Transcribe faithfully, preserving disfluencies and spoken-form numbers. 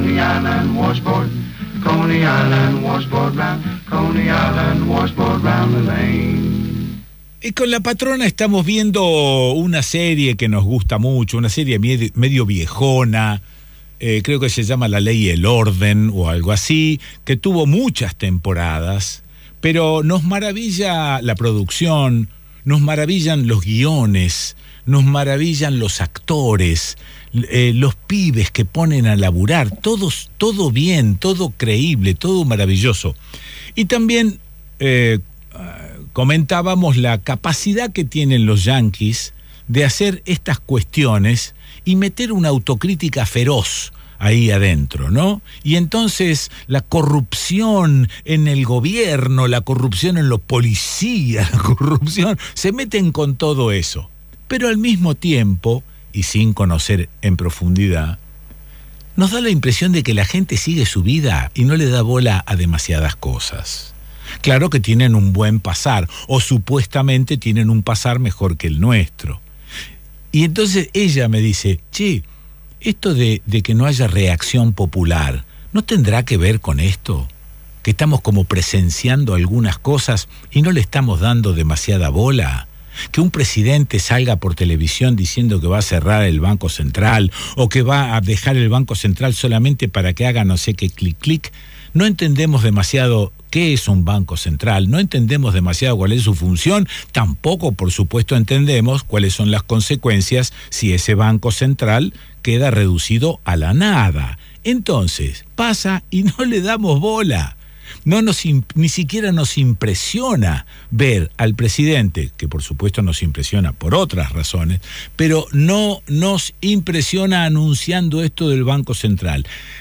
Coney Island washboard, Coney Island washboard round, Coney Island washboard round the lane. Y con la patrona estamos viendo una serie que nos gusta mucho, una serie medio, medio viejona, eh, creo que se llama La Ley y el Orden o algo así, que tuvo muchas temporadas, pero nos maravilla la producción, nos maravillan los guiones, nos maravillan los actores, eh, los pibes que ponen a laburar, todos, todo bien, todo creíble, todo maravilloso. Y también eh, comentábamos la capacidad que tienen los yanquis de hacer estas cuestiones y meter una autocrítica feroz ahí adentro, ¿no? Y entonces la corrupción en el gobierno, la corrupción en los policías, la corrupción, se meten con todo eso. Pero al mismo tiempo, y sin conocer en profundidad, nos da la impresión de que la gente sigue su vida y no le da bola a demasiadas cosas. Claro que tienen un buen pasar, o supuestamente tienen un pasar mejor que el nuestro. Y entonces ella me dice, che, esto de, de que no haya reacción popular, ¿no tendrá que ver con esto? Que estamos como presenciando algunas cosas y no le estamos dando demasiada bola. Que un presidente salga por televisión diciendo que va a cerrar el Banco Central o que va a dejar el Banco Central solamente para que haga no sé qué clic clic. No entendemos demasiado qué es un Banco Central, no entendemos demasiado cuál es su función, tampoco por supuesto entendemos cuáles son las consecuencias si ese Banco Central queda reducido a la nada. Entonces, pasa y no le damos bola. No nos, ni siquiera nos impresiona ver al presidente, que por supuesto nos impresiona por otras razones, pero no nos impresiona anunciando esto del Banco Central.